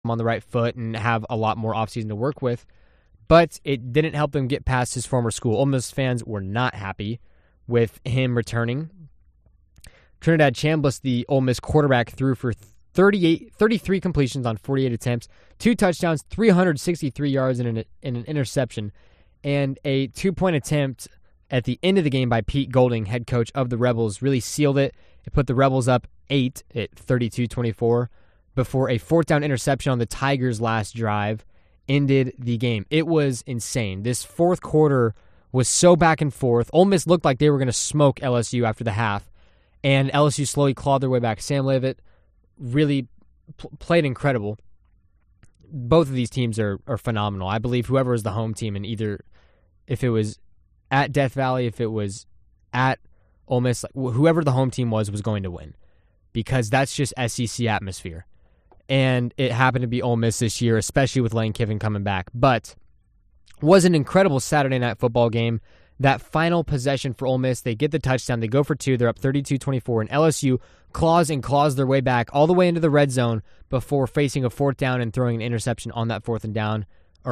on the right foot and have a lot more offseason to work with. But it didn't help him get past his former school. Ole Miss fans were not happy with him returning. Trinidad Chambliss, the Ole Miss quarterback, threw for 33 completions on 48 attempts, 2 touchdowns, 363 yards, and an interception, and a 2-point attempt at the end of the game by Pete Golding, head coach of the Rebels, really sealed it. It put the Rebels up 8 at 32-24 before a 4th-down interception on the Tigers' last drive ended the game. It was insane. This fourth quarter was so back and forth. Ole Miss looked like they were going to smoke LSU after the half, and LSU slowly clawed their way back. Sam Leavitt really played incredible. Both of these teams are phenomenal. I believe whoever was the home team, and either if it was at Death Valley, if it was at Ole Miss, whoever the home team was going to win, because that's just SEC atmosphere. And it happened to be Ole Miss this year, especially with Lane Kiffin coming back. But was an incredible Saturday night football game. That final possession for Ole Miss, they get the touchdown, they go for 2, they're up 32-24, and LSU claws their way back all the way into the red zone before facing a 4th down and throwing an interception on that 4th down.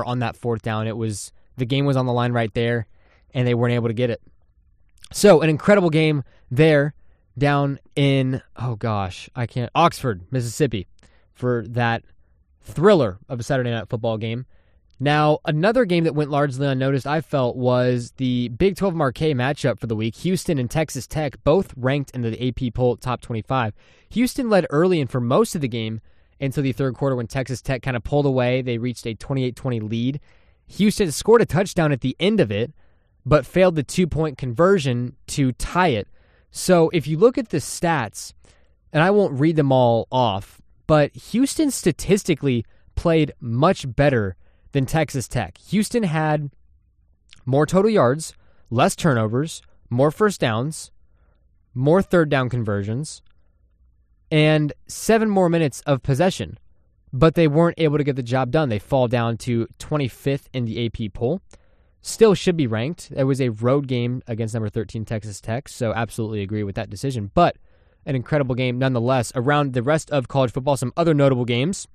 The game was on the line right there, and they weren't able to get it. So an incredible game there down in, Oxford, Mississippi, for that thriller of a Saturday night football game. Now, another game that went largely unnoticed, I felt, was the Big 12 Marquee matchup for the week. Houston and Texas Tech, both ranked in the AP poll top 25. Houston led early and for most of the game until the third quarter when Texas Tech kind of pulled away. They reached a 28-20 lead. Houston scored a touchdown at the end of it, but failed the 2-point conversion to tie it. So if you look at the stats, and I won't read them all off, but Houston statistically played much better than Texas Tech. Houston had more total yards, less turnovers, more first downs, more third down conversions, and 7 more minutes of possession. But they weren't able to get the job done. They fall down to 25th in the AP poll. Still should be ranked. It was a road game against number 13 Texas Tech, so absolutely agree with that decision. But an incredible game nonetheless. Around the rest of college football, some other notable games.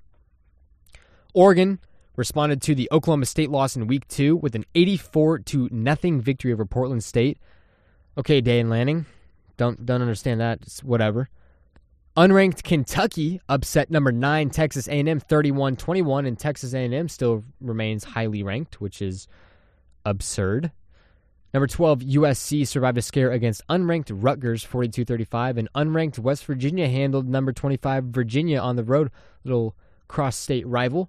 Oregon responded to the Oklahoma State loss in Week 2 with an 84-0 victory over Portland State. Okay, Dane Lanning, don't understand that. It's whatever. Unranked Kentucky upset number 9 Texas A&M 31-21, and Texas A&M still remains highly ranked, which is absurd. Number 12 USC survived a scare against unranked Rutgers 42-35, and unranked West Virginia handled number 25 Virginia on the road, little cross-state rival,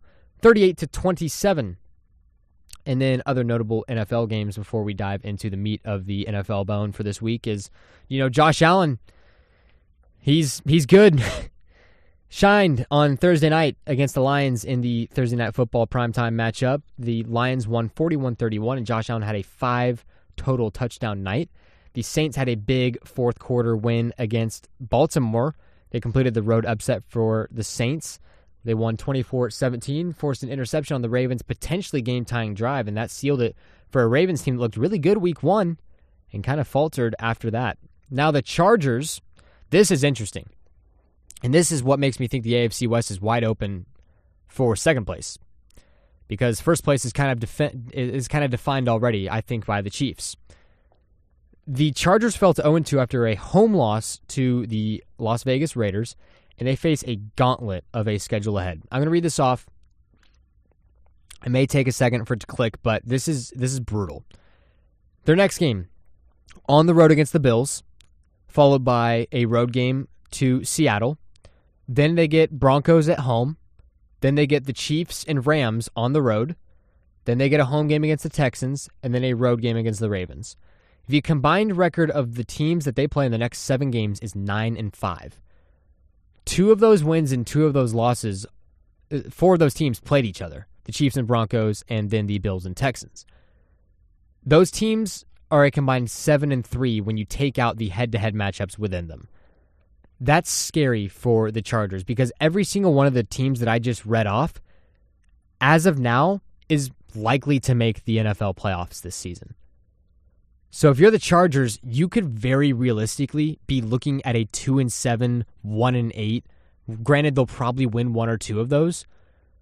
38-27. And then other notable NFL games before we dive into the meat of the NFL bone for this week is, Josh Allen, he's good. Shined on Thursday night against the Lions in the Thursday Night Football primetime matchup. The Lions won 41-31, and Josh Allen had a 5 total touchdown night. The Saints had a big fourth quarter win against Baltimore. They completed the road upset for the Saints. They won 24-17, forced an interception on the Ravens' potentially game-tying drive, and that sealed it for a Ravens team that looked really good week 1 and kind of faltered after that. Now the Chargers, this is interesting. And this is what makes me think the AFC West is wide open for second place. Because first place is kind of defined already, I think, by the Chiefs. The Chargers fell to 0-2 after a home loss to the Las Vegas Raiders, and they face a gauntlet of a schedule ahead. I'm going to read this off. It may take a second for it to click, but this is brutal. Their next game, on the road against the Bills, followed by a road game to Seattle. Then they get Broncos at home. Then they get the Chiefs and Rams on the road. Then they get a home game against the Texans, and then a road game against the Ravens. The combined record of the teams that they play in the next 7 games is 9-5. 2 of those wins and 2 of those losses, 4 of those teams played each other. The Chiefs and Broncos, and then the Bills and Texans. Those teams are a combined 7-3 when you take out the head-to-head matchups within them. That's scary for the Chargers because every single one of the teams that I just read off, as of now, is likely to make the NFL playoffs this season. So if you're the Chargers, you could very realistically be looking at a 2-7, 1-8. Granted, they'll probably win 1 or 2 of those,